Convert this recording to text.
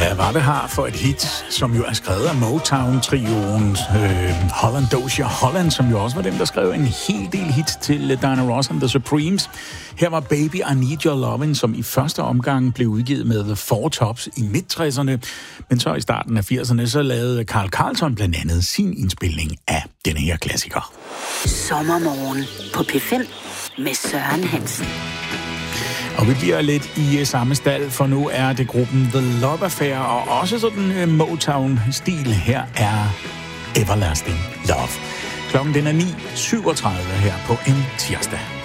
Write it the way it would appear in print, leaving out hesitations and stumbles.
Hvad var det her for et hit, som jo er skrevet af Motown-trioen Holland Dozier Holland, som jo også var dem, der skrev en hel del hit til Diana Ross and the Supremes. Her var Baby I Need Your Lovin', som i første omgang blev udgivet med The Four Tops i midt-60'erne, men så i starten af 80'erne, så lavede Carl Carlson blandt andet sin indspilning af denne her klassiker. Sommermorgen på P5 med Søren Hansen. Og vi bliver lidt i samme stald, for nu er det gruppen The Love Affair, og også sådan Motown-stil. Her er Everlasting Love. Klokken den er 9:37 her på en tirsdag.